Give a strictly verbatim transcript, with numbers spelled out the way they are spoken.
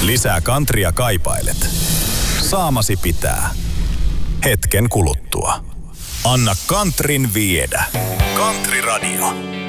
Lisää kantria kaipailet. Saamasi pitää. Hetken kuluttua. Anna kantrin viedä. Kantri Radio.